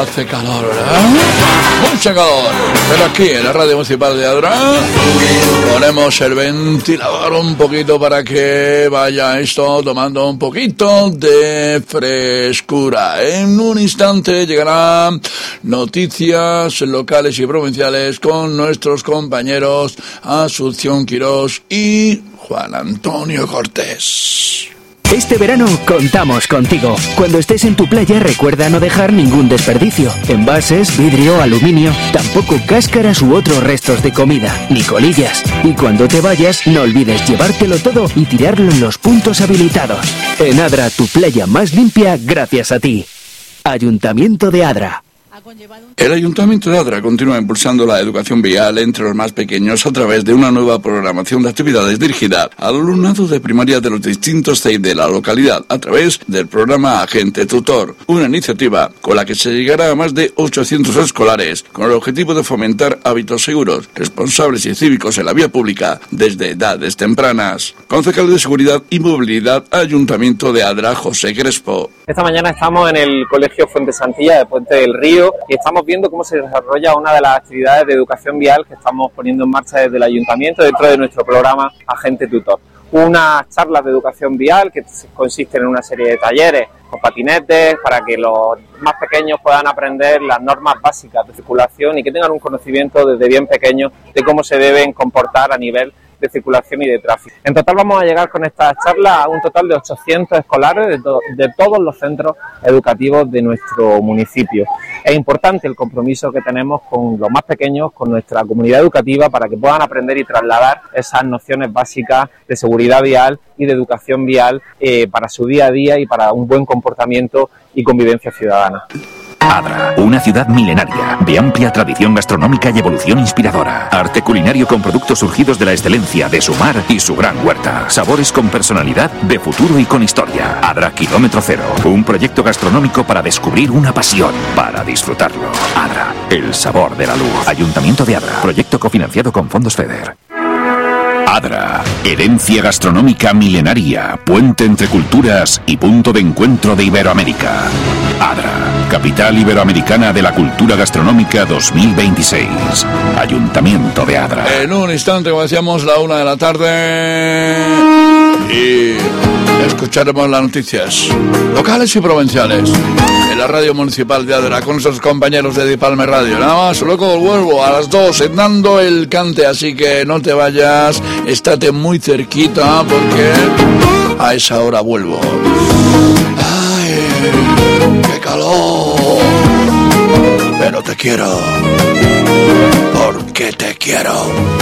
Hace calor, ¿verdad? Mucho calor. Pero aquí en la radio municipal de Adra ponemos el ventilador un poquito para que vaya esto tomando un poquito de frescura. En un instante llegarán noticias locales y provinciales con nuestros compañeros Asunción Quirós y Juan Antonio Cortés. Este verano contamos contigo. Cuando estés en tu playa recuerda no dejar ningún desperdicio. Envases, vidrio, aluminio, tampoco cáscaras u otros restos de comida, ni colillas. Y cuando te vayas no olvides llevártelo todo y tirarlo en los puntos habilitados. En Adra, tu playa más limpia gracias a ti. Ayuntamiento de Adra. El Ayuntamiento de Adra continúa impulsando la educación vial entre los más pequeños a través de una nueva programación de actividades dirigida al alumnado de primaria de los distintos CEI de la localidad a través del programa Agente Tutor, una iniciativa con la que se llegará a más de 800 escolares con el objetivo de fomentar hábitos seguros, responsables y cívicos en la vía pública desde edades tempranas. Concejal de Seguridad y Movilidad, Ayuntamiento de Adra, José Crespo. Esta mañana estamos en el Colegio Fuente Santilla de Puente del Río y estamos viendo cómo se desarrolla una de las actividades de educación vial que estamos poniendo en marcha desde el Ayuntamiento dentro de nuestro programa Agente Tutor. Unas charlas de educación vial que consisten en una serie de talleres con patinetes para que los más pequeños puedan aprender las normas básicas de circulación y que tengan un conocimiento desde bien pequeños de cómo se deben comportar a nivel de circulación y de tráfico. En total vamos a llegar con esta charla a un total de 800 escolares de todos los centros educativos de nuestro municipio. Es importante el compromiso que tenemos con los más pequeños, con nuestra comunidad educativa, para que puedan aprender y trasladar esas nociones básicas de seguridad vial y de educación vial para su día a día y para un buen comportamiento y convivencia ciudadana. Adra, una ciudad milenaria, de amplia tradición gastronómica y evolución inspiradora. Arte culinario con productos surgidos de la excelencia de su mar y su gran huerta. Sabores con personalidad, de futuro y con historia. Adra Kilómetro Cero, un proyecto gastronómico para descubrir una pasión, para disfrutarlo. Adra, el sabor de la luz. Ayuntamiento de Adra, proyecto cofinanciado con fondos FEDER. Adra, herencia gastronómica milenaria, puente entre culturas y punto de encuentro de Iberoamérica. Adra, capital iberoamericana de la cultura gastronómica 2026. Ayuntamiento de Adra. En un instante, como decíamos, la 1 de la tarde y escucharemos las noticias locales y provinciales en la radio municipal de Adra con nuestros compañeros de Dipalme Radio. Nada más, luego vuelvo a las 2 dando el cante, así que no te vayas, estate muy cerquita porque a esa hora vuelvo. ¡Ay, qué calor! Pero te quiero, porque te quiero.